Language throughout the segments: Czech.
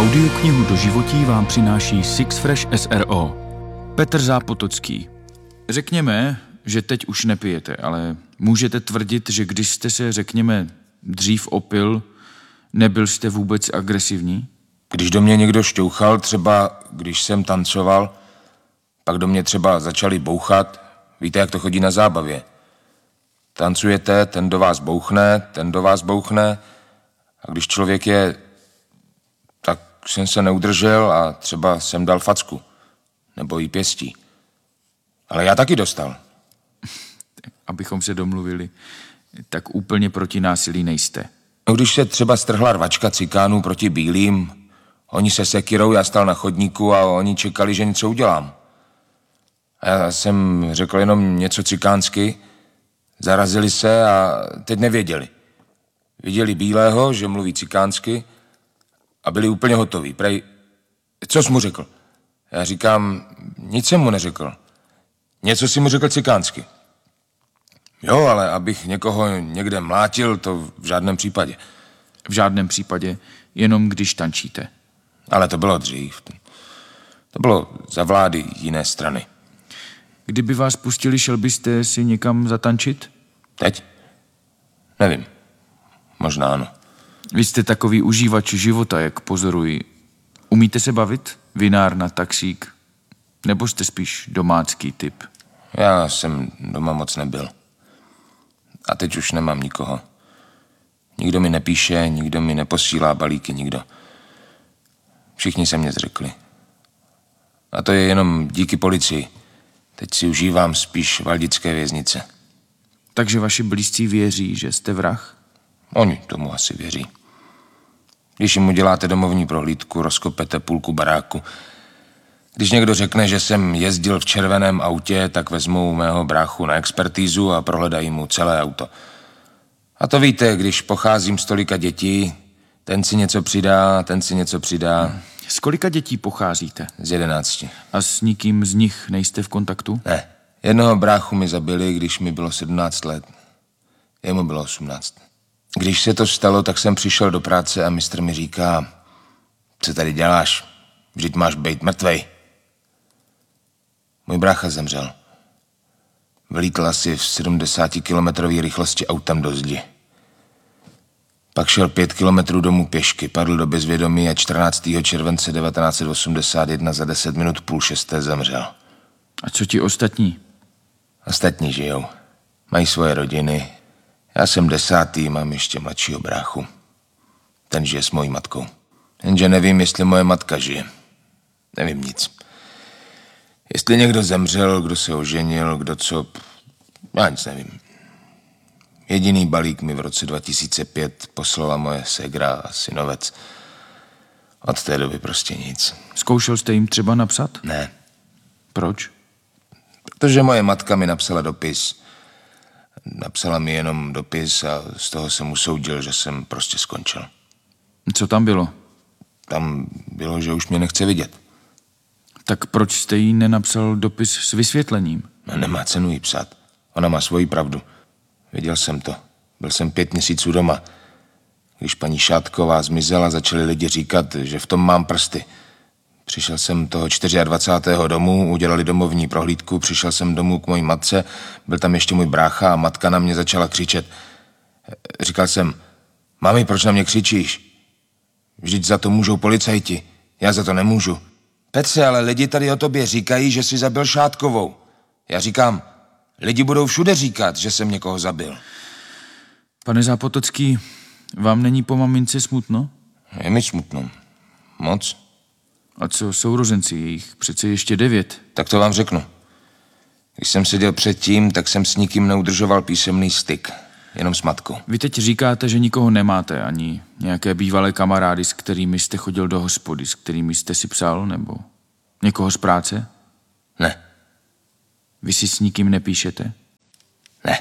Audioknihu do životí vám přináší Six Fresh SRO. Petr Zápotocký. Řekněme, že teď už nepijete, ale můžete tvrdit, že když jste se, řekněme, dřív opil, nebyl jste vůbec agresivní? Když do mě někdo šťouchal, třeba když jsem tancoval, pak do mě třeba začali bouchat. Víte, jak to chodí na zábavě. Tancujete, ten do vás bouchne, ten do vás bouchne a když člověk je, tak jsem se neudržel a třeba jsem dal facku nebo jí pěstí. Ale já taky dostal. Abychom se domluvili, tak úplně proti násilí nejste. No, když se třeba strhla rvačka cikánů proti bílým, oni se sekirou, já stál na chodníku a oni čekali, že něco udělám. A já jsem řekl jenom něco cikánsky, zarazili se a teď nevěděli. Viděli bílého, že mluví cikánsky a byli úplně hotoví. Prej, co jsi mu řekl? Já říkám, nic jsem mu neřekl. Něco si mu řekl cikánsky. Jo, ale abych někoho někde mlátil, to v žádném případě. V žádném případě, jenom když tančíte. Ale to bylo dřív. To bylo za vlády jiné strany. Kdyby vás pustili, šel byste si někam zatančit? Teď? Nevím. Možná ano. Vy jste takový užívač života, jak pozoruji. Umíte se bavit? Vinárna, taxík? Nebo jste spíš domácký typ? Já jsem doma moc nebyl. A teď už nemám nikoho. Nikdo mi nepíše, nikdo mi neposílá balíky, nikdo. Všichni se mě zřekli. A to je jenom díky policii. Teď si užívám spíš valdické věznice. Takže vaši blízcí věří, že jste vrah? Oni tomu asi věří. Když jim uděláte domovní prohlídku, rozkopete půlku baráku. Když někdo řekne, že jsem jezdil v červeném autě, tak vezmou mého bráchu na expertízu a prohledají mu celé auto. A to víte, když pocházím z tolika dětí, ten si něco přidá, ten si něco přidá. Z kolika dětí pocházíte? Z 11. A s nikým z nich nejste v kontaktu? Ne. Jednoho bráchu mi zabili, když mi bylo 17 let. Jemu bylo 18. Když se to stalo, tak jsem přišel do práce a mistr mi říká, co tady děláš? Vždyť máš být mrtvej. Můj brácha zemřel. Vylítl asi v 70-kilometrové rychlosti autem do zdi. Pak šel 5 kilometrů domů pěšky, padl do bezvědomí a 14. července 1981 za 10 minut 5:30 zemřel. A co ti ostatní? Ostatní žijou. Mají svoje rodiny. Já jsem 10., mám ještě mladšího bráchu. Ten žije s mojí matkou. Jenže nevím, jestli moje matka žije. Nevím nic. Jestli někdo zemřel, kdo se oženil, kdo co... Já nic nevím. Jediný balík mi v roce 2005 poslala moje ségra a synovec. Od té doby prostě nic. Zkoušel jste jim třeba napsat? Ne. Proč? Protože moje matka mi napsala dopis. Napsala mi jenom dopis a z toho jsem usoudil, že jsem prostě skončil. Co tam bylo? Tam bylo, že už mě nechce vidět. Tak proč jste jí nenapsal dopis s vysvětlením? No, nemá cenu jí psát. Ona má svoji pravdu. Viděl jsem to. Byl jsem 5 měsíců doma. Když paní Šátková zmizela, začali lidi říkat, že v tom mám prsty. Přišel jsem toho 24. domů, udělali domovní prohlídku, přišel jsem domů k mojí matce, byl tam ještě můj brácha a matka na mě začala křičet. Říkal jsem, mami, proč na mě křičíš? Vždyť za to můžou policajti, já za to nemůžu. Petře, ale lidi tady o tobě říkají, že jsi zabil Šátkovou. Já říkám, lidi budou všude říkat, že jsem někoho zabil. Pane Zápotocký, vám není po mamince smutno? Je mi smutno. Moc. A co sourozenci, jejich přece ještě 9? Tak to vám řeknu. Když jsem seděl předtím, tak jsem s nikým neudržoval písemný styk. Jenom s matkou. Vy teď říkáte, že nikoho nemáte, ani nějaké bývalé kamarády, s kterými jste chodil do hospody, s kterými jste si psal, nebo někoho z práce? Ne. Vy si s nikým nepíšete? Ne.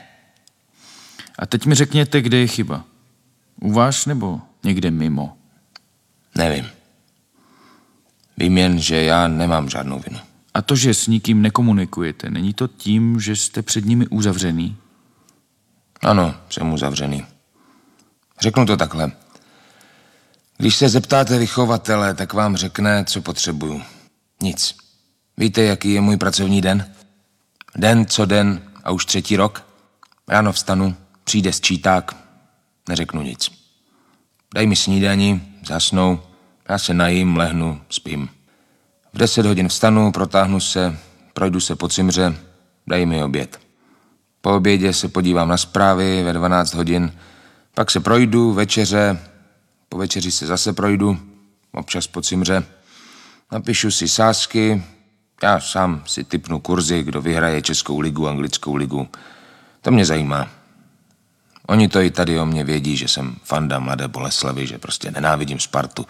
A teď mi řekněte, kde je chyba. U vás nebo někde mimo? Nevím. Vím jen, že já nemám žádnou vinu. A to, že s nikým nekomunikujete, není to tím, že jste před nimi uzavřený? Ano, jsem uzavřený. Řeknu to takhle. Když se zeptáte vychovatele, tak vám řekne, co potřebuju. Nic. Víte, jaký je můj pracovní den? Den co den a už 3. rok. Ráno vstanu, přijde sčíták, neřeknu nic. Daj mi snídani, zasnou, já se najím, lehnu, spím. V 10 hodin vstanu, protáhnu se, projdu se po cimře, daj mi oběd. Po obědě se podívám na zprávy ve 12 hodin, pak se projdu, večeře, po večeři se zase projdu, občas po cimře. Napíšu si sázky, já sám si tipnu kurzy, kdo vyhraje Českou ligu, Anglickou ligu. To mě zajímá. Oni to i tady o mě vědí, že jsem fanda Mladé Boleslavi, že prostě nenávidím Spartu.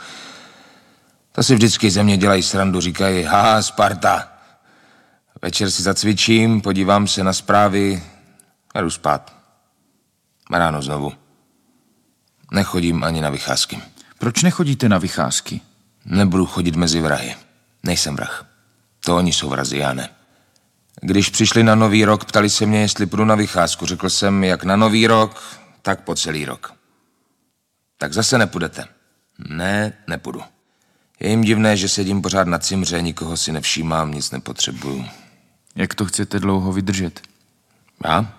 To si vždycky ze mě dělají srandu, říkají, haha, Sparta. Večer si zacvičím, podívám se na zprávy a jdu spát. A ráno znovu. Nechodím ani na vycházky. Proč nechodíte na vycházky? Nebudu chodit mezi vrahy. Nejsem vrah. To oni jsou vrazi, já ne. Když přišli na Nový rok, ptali se mě, jestli půjdu na vycházku. Řekl jsem, jak na Nový rok, tak po celý rok. Tak zase nepůjdete. Ne, nepůjdu. Je jim divné, že sedím pořád na cimře, nikoho si nevšímám, nic nepotřebuju. Jak to chcete dlouho vydržet? Já?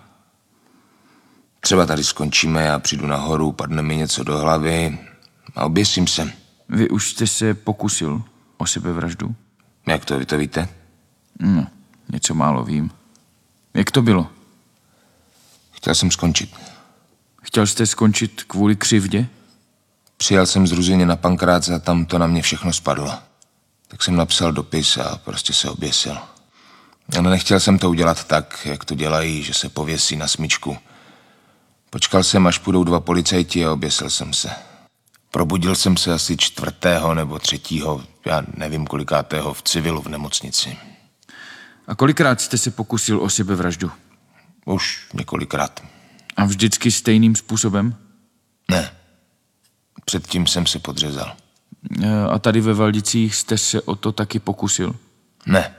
Třeba tady skončíme, já přijdu nahoru, padne mi něco do hlavy a oběsím se. Vy už jste se pokusil o sebevraždu? Jak to, vy to víte? No, něco málo vím. Jak to bylo? Chtěl jsem skončit. Chtěl jste skončit kvůli křivdě? Přijel jsem z Ruzyně na Pankrác a tam to na mě všechno spadlo. Tak jsem napsal dopis a prostě se oběsil. Ale nechtěl jsem to udělat tak, jak to dělají, že se pověsí na smyčku. Počkal jsem, až půjdou 2 policajti a oběsil jsem se. Probudil jsem se asi 4. nebo 3., já nevím kolikátého, v civilu v nemocnici. A kolikrát jste se pokusil o sebevraždu? Už několikrát. A vždycky stejným způsobem? Ne. Předtím jsem se podřezal. A tady ve Valdicích jste se o to taky pokusil? Ne.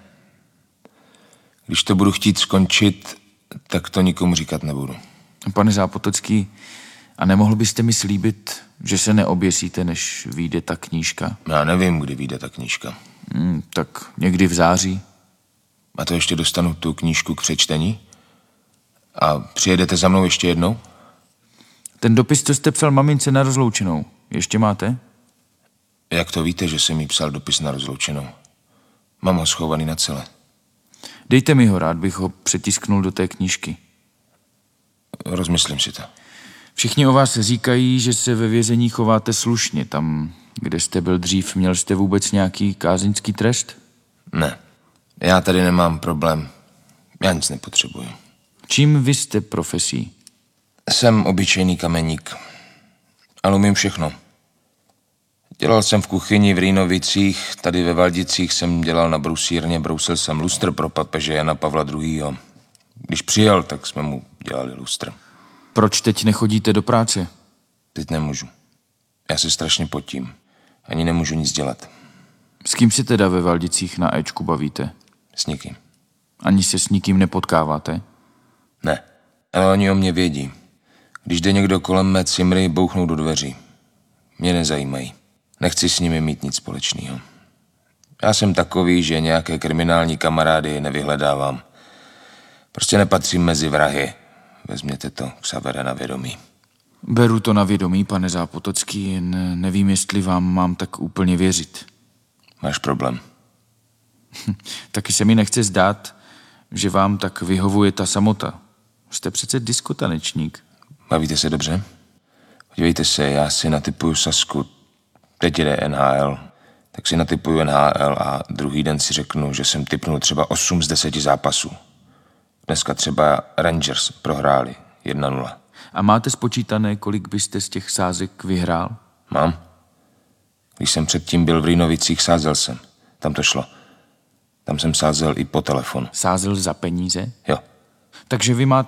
Když to budu chtít skončit, tak to nikomu říkat nebudu. Pane Zápotocký, a nemohl byste mi slíbit, že se neoběsíte, než vyjde ta knížka? Já nevím, kdy vyjde ta knížka. Tak někdy v září. A to ještě dostanu tu knížku k přečtení? A přijedete za mnou ještě jednou? Ten dopis, co jste psal mamince na rozloučenou, ještě máte? Jak to víte, že jsem jí psal dopis na rozloučenou? Mám ho schovaný na celé. Dejte mi ho, rád bych ho přetisknul do té knížky. Rozmyslím si to. Všichni o vás říkají, že se ve vězení chováte slušně. Tam, kde jste byl dřív, měl jste vůbec nějaký kázeňský trest? Ne. Já tady nemám problém. Já nic nepotřebuju. Čím vy jste profesí? Jsem obyčejný kameník. Ale umím všechno. Dělal jsem v kuchyni v Rýnovicích, tady ve Valdicích jsem dělal na brusírně, brousil jsem lustr pro papeže Jana Pavla II. Když přijel, tak jsme mu dělali lustr. Proč teď nechodíte do práce? Teď nemůžu. Já se strašně potím. Ani nemůžu nic dělat. S kým se teda ve Valdicích na Ečku bavíte? S nikým. Ani se s nikým nepotkáváte? Ne. Ale oni o mě vědí. Když jde někdo kolem mé cimry, bouchnou do dveří. Mě nezajímají. Nechci s nimi mít nic společného. Já jsem takový, že nějaké kriminální kamarády nevyhledávám. Prostě nepatřím mezi vrahy. Vezměte to, Xavere, na vědomí. Beru to na vědomí, pane Zápotocký, jen nevím, jestli vám mám tak úplně věřit. Máš problém. Taky se mi nechce zdát, že vám tak vyhovuje ta samota. Jste přece diskotanečník. Bavíte se dobře? Podívejte se, já si natypuju Sasku. Teď jde NHL. Tak si natypuju NHL a druhý den si řeknu, že jsem tipnul třeba 8 z 10 zápasů. Dneska třeba Rangers prohráli 1-0. A máte spočítané, kolik byste z těch sázek vyhrál? Mám. Když jsem předtím byl v Rýnovicích, sázel jsem. Tam to šlo. Tam jsem sázel i po telefonu. Sázel za peníze? Jo. Takže vy máte